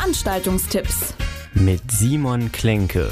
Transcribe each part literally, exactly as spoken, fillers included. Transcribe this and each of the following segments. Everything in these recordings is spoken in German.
Veranstaltungstipps mit Simon Klenke.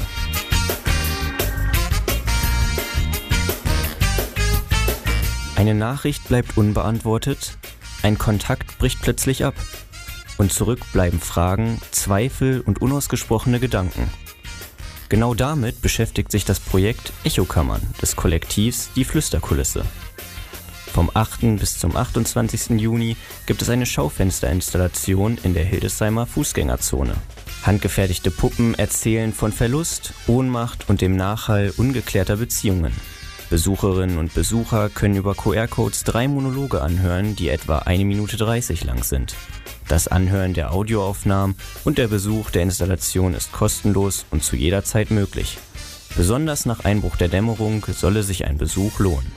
Eine Nachricht bleibt unbeantwortet, ein Kontakt bricht plötzlich ab und zurück bleiben Fragen, Zweifel und unausgesprochene Gedanken. Genau damit beschäftigt sich das Projekt Echokammern des Kollektivs Die Flüsterkulisse. Vom achten bis zum achtundzwanzigsten Juni gibt es eine Schaufensterinstallation in der Hildesheimer Fußgängerzone. Handgefertigte Puppen erzählen von Verlust, Ohnmacht und dem Nachhall ungeklärter Beziehungen. Besucherinnen und Besucher können über Q R-Codes drei Monologe anhören, die etwa eine Minute dreißig lang sind. Das Anhören der Audioaufnahmen und der Besuch der Installation ist kostenlos und zu jeder Zeit möglich. Besonders nach Einbruch der Dämmerung solle sich ein Besuch lohnen.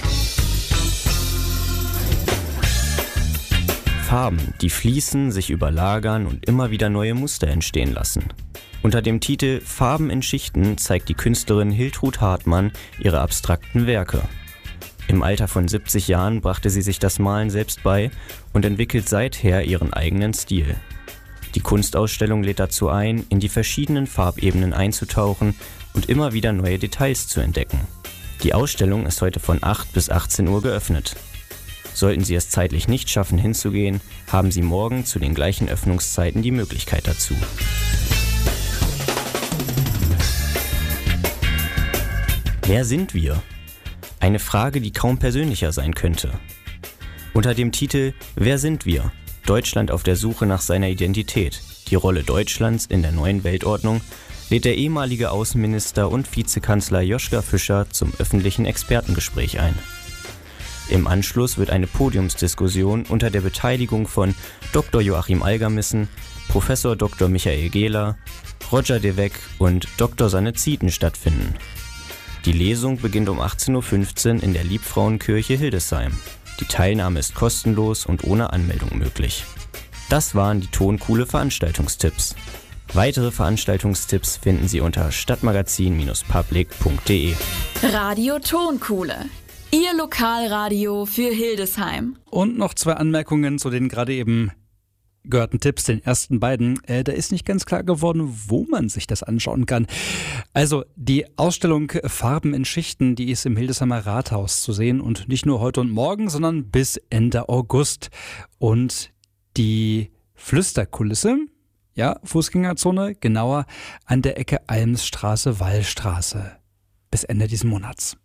Farben, die fließen, sich überlagern und immer wieder neue Muster entstehen lassen. Unter dem Titel Farben in Schichten zeigt die Künstlerin Hiltrud Hartmann ihre abstrakten Werke. Im Alter von siebzig Jahren brachte sie sich das Malen selbst bei und entwickelt seither ihren eigenen Stil. Die Kunstausstellung lädt dazu ein, in die verschiedenen Farbebenen einzutauchen und immer wieder neue Details zu entdecken. Die Ausstellung ist heute von acht bis achtzehn Uhr geöffnet. Sollten Sie es zeitlich nicht schaffen hinzugehen, haben Sie morgen zu den gleichen Öffnungszeiten die Möglichkeit dazu. Wer sind wir? Eine Frage, die kaum persönlicher sein könnte. Unter dem Titel Wer sind wir? Deutschland auf der Suche nach seiner Identität. Die Rolle Deutschlands in der neuen Weltordnung lädt der ehemalige Außenminister und Vizekanzler Joschka Fischer zum öffentlichen Expertengespräch ein. Im Anschluss wird eine Podiumsdiskussion unter der Beteiligung von Doktor Joachim Algermissen, Professor Doktor Michael Gehler, Roger de Weck und Doktor Sanne Zieten stattfinden. Die Lesung beginnt um achtzehn Uhr fünfzehn in der Liebfrauenkirche Hildesheim. Die Teilnahme ist kostenlos und ohne Anmeldung möglich. Das waren die Tonkuhle Veranstaltungstipps. Weitere Veranstaltungstipps finden Sie unter stadtmagazin Bindestrich public punkt de. Radio Tonkuhle, Ihr Lokalradio für Hildesheim. Und noch zwei Anmerkungen zu den gerade eben gehörten Tipps, den ersten beiden. Äh, da ist nicht ganz klar geworden, wo man sich das anschauen kann. Also die Ausstellung Farben in Schichten, die ist im Hildesheimer Rathaus zu sehen und nicht nur heute und morgen, sondern bis Ende August. Und die Flüsterkulisse, ja, Fußgängerzone, genauer an der Ecke Almsstraße, Wallstraße, bis Ende dieses Monats.